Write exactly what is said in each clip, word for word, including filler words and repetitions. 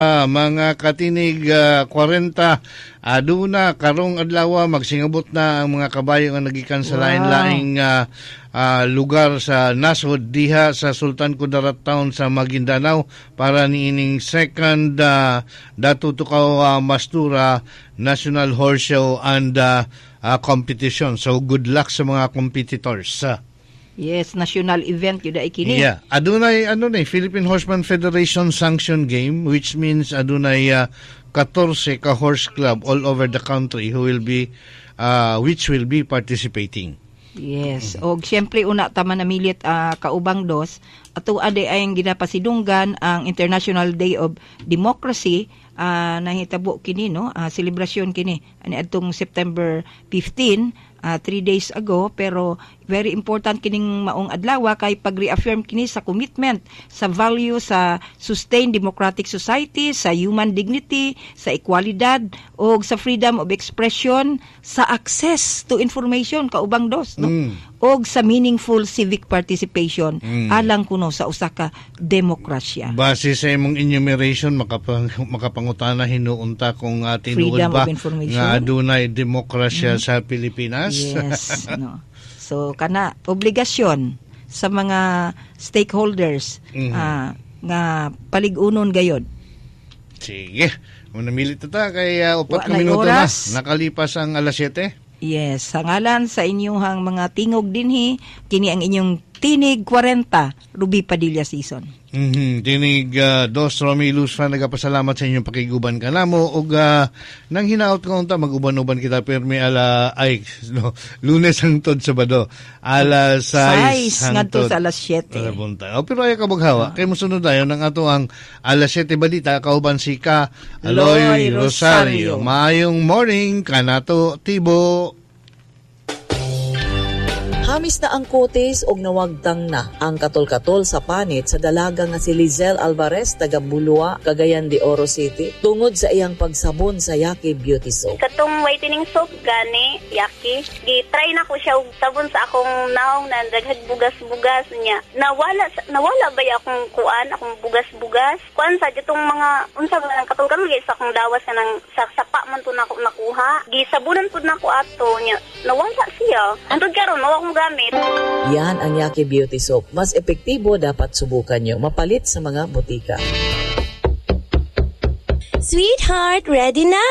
Uh, mga katinig uh, forty aduna karong adlaw magsingabot na ang mga kabayo nga nagikan sa wow. lain-laing uh, uh, lugar sa nasod diha sa Sultan Kudarat Town sa Maguindanao para niining second uh, Datu Tukaw uh, Mastura National Horse Show and uh, uh, competition. So good luck sa mga competitors. Uh, Yes, national event yun ay kini. Yeah. Adunay ano na Philippine Horseman Federation sanction game, which means adunay uh, fourteen ka horse club all over the country who will be uh, which will be participating. Yes. Mm-hmm. Og syempre una tama namilit uh, kaubang dos ato ade ay ang ginapasidunggan ang International Day of Democracy. Uh, nahitabo kini no, uh, celebration kini ani adtong September fifteenth. Uh, three days ago, pero very important kining maong adlaw kay pag-reaffirm kini sa commitment sa value sa sustained democratic society, sa human dignity, sa equalidad o sa freedom of expression, sa access to information kaubang dos no mm. og sa meaningful civic participation mm. alang kuno sa usa ka demokrasya. Base sa imong enumeration makapang, makapangutana hinuunta kung uh, tinuod ba nga adunay demokrasya mm. sa Pilipinas. Yes, no. So kana obligasyon sa mga stakeholders mm-hmm. uh, nga paligunon gayod. Sige, muna milit ta kay uh, upat ka minuto na nakalipas ang alas siyete. Yes, sa ngalan sa inyong mga tingog dinhi, kini ang inyong Tinig forty, Ruby Padilla Season. Mm-hmm. Tinig uh, Dos Romy Luz fan, nagapasalamat sa inyong pakiguban ka na mo. O uh, nang hinaot ko unta, mag-uban-uban kita permi ala, ay, no, Lunes hangtod Sabado. Ala sais hangtod sa alas siyete. O, pero ay kabaghawa. Uh. Kaya musunod tayo ng ato ang alas siyete balita, kauban si Ka Aloy Rosario. Rosario. Maayong morning, kanato Tibo. Hamis na ang kotes og nawagtang na ang katol-katol sa panit sa dalaga nga si Lizelle Alvarez taga Bulua, Cagayan de Oro City tungod sa iyang pagsabon sa Yaki Beauty Soap. Katong whitening soap gani Yaki, gi-try na ko siya og sabon sa akong naong na daghag bugas-bugas niya. Nawala nawala ba akong kuan, akong bugas-bugas? Kuan sa ditong mga unsa ba nang katol-katol sa akong dawas ka nang sa sapa man to nako nakuha. Gisabunan pud nako ato niya. Nawala siya. Antod karon mao akong gamit. Yan ang Yaki Beauty Soap. Mas epektibo, dapat subukan nyo. Mapalit sa mga butika. Sweetheart, ready na!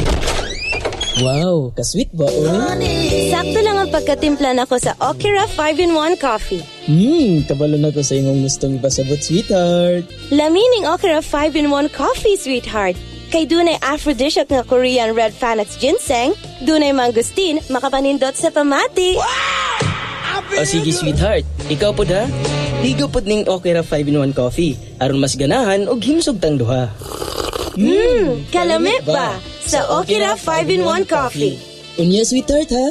Wow, ka-sweet ba, oy? Sakto lang ang pagkatimpla na ko sa Okira five in one coffee. Hmm, kabalo na ko sa imong gustong ipasabot, sweetheart. Lamining Okira five in one coffee, sweetheart. Kay dunay aphrodisiac nga Korean red Panax ginseng, dunay mangustin, makapanindot sa pamati. Wow! O sige, sweetheart, ikaw po da? Ligaw po ning Okira five in one coffee, aron mas ganahan og himsog tang duha. Hmm, kalami ba sa Okira five in one coffee? Unya, sweetheart, ha?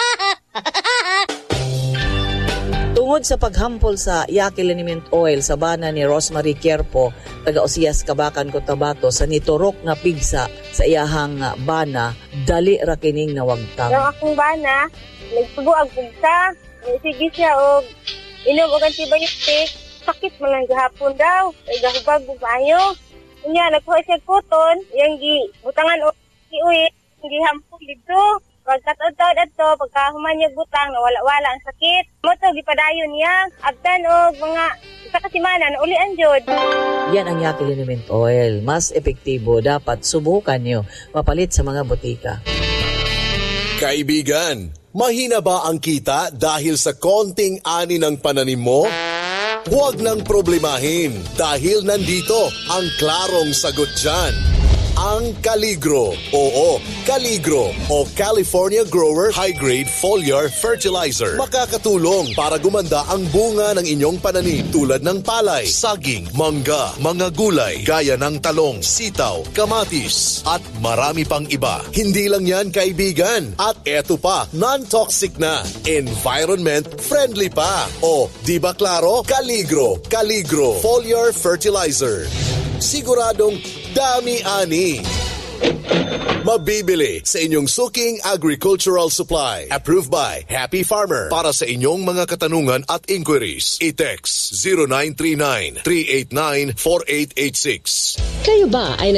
Tungod sa paghampol sa Yaki Liniment Oil sa bana ni Rosemary Quierpo, taga Osias, Kabakan, Cotabato, sa niturok nga pigsa sa iyahang bana, dali ra kining nawagtang. Ang akong bana, nagsubo ang pigsa, sige siya og inom og antibiotic, sakit man lang gahapon daw, ay gahubag og maayo. Unya nagkuha siya kuton, yang gi butangan og iuwi, gi hampol dito. Pagkataon-taon ato, pagkahuman niya butang, nawala-wala ang sakit. Mo to gipadayon niya, abtan og mga isa ka semana na ulian jud. Yan ang Yaki Liniment Oil, mas epektibo, dapat subukan nyo. Mapalit sa mga butika. Kaibigan, mahina ba ang kita dahil sa konting ani ng pananim mo? Huwag nang problemahin dahil nandito ang klarong sagot dyan. Ang Caligro. Oo, Caligro o California Grower High-Grade Foliar Fertilizer. Makakatulong para gumanda ang bunga ng inyong pananim tulad ng palay, saging, mangga, mga gulay, gaya ng talong, sitaw, kamatis, at marami pang iba. Hindi lang yan, kaibigan. At eto pa, non-toxic na, environment friendly pa. O, di ba klaro? Caligro, Caligro Foliar Fertilizer. Siguradong dami-ani. Mabibili sa inyong suking agricultural supply. Approved by Happy Farmer. Para sa inyong mga katanungan at inquiries, i-text zero nine three nine, three eight nine, four eight eight six. Kayo ba ay